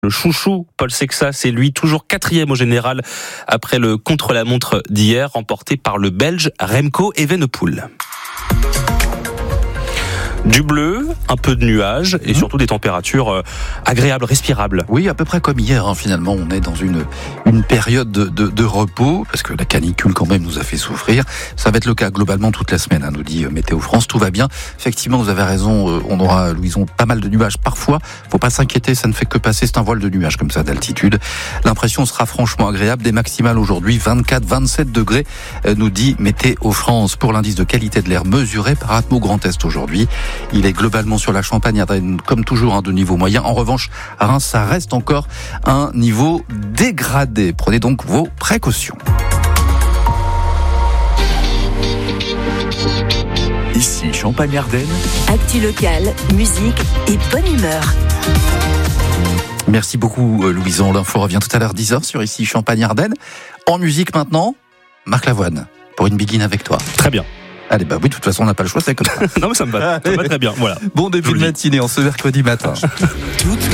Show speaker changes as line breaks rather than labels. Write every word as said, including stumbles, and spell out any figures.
Le chouchou, Paul Sexas, c'est lui, toujours quatrième au général après le contre-la-montre d'hier, remporté par le Belge Remco Evenepoel. Du bleu, un peu de nuages et surtout des températures agréables, respirables.
Oui, à peu près comme hier, hein, finalement. On est dans une, une période de, de, de repos, parce que la canicule quand même nous a fait souffrir. Ça va être le cas globalement toute la semaine, hein, nous dit Météo France. Tout va bien. Effectivement, vous avez raison, on aura, Louison, pas mal de nuages parfois. Faut pas s'inquiéter, ça ne fait que passer, c'est un voile de nuages comme ça d'altitude. L'impression sera franchement agréable. Des maximales aujourd'hui, vingt-quatre, vingt-sept degrés, nous dit Météo France. Pour l'indice de qualité de l'air mesuré par Atmo Grand Est aujourd'hui, il est globalement sur la Champagne-Ardenne, comme toujours, hein, de niveau moyen. En revanche, à Reims, ça reste encore un niveau dégradé. Prenez donc vos précautions.
Ici, Champagne-Ardenne.
Actu locale, musique et bonne humeur.
Merci beaucoup, Louison. L'info revient tout à l'heure, dix heures, sur Ici, Champagne-Ardenne. En musique maintenant, Marc Lavoine, pour une begin avec toi.
Très bien.
Allez, bah oui, de toute façon, on n'a pas le choix, c'est comme ça.
Non, mais ça me va, ça me va très bien, voilà.
Bon début de matinée en ce mercredi matin.